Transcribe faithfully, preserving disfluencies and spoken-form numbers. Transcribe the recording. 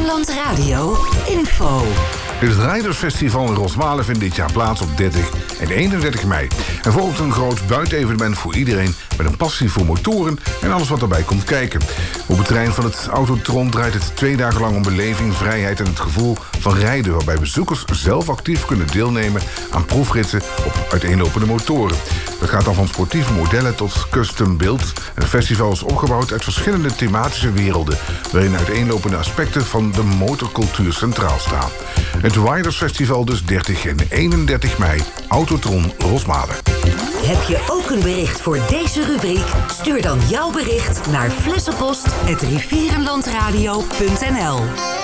Rivierenland Radio info. Het Rijdersfestival in Rosmalen vindt dit jaar plaats op dertig en eenendertig mei. Er volgt een groot buitenevenement voor iedereen met een passie voor motoren en alles wat daarbij komt kijken. Op het terrein van het Autotron draait het twee dagen lang om beleving, vrijheid en het gevoel van rijden, waarbij bezoekers zelf actief kunnen deelnemen aan proefritten op uiteenlopende motoren. Dat gaat dan van sportieve modellen tot custom build. Het festival is opgebouwd uit verschillende thematische werelden, waarin uiteenlopende aspecten van de motorcultuur centraal staan. Het Riders Festival dus dertig en eenendertig mei, Autotron Rosmalen. Heb je ook een bericht voor deze rubriek? Stuur dan jouw bericht naar flessenpost apenstaartje rivierenlandradio punt n l.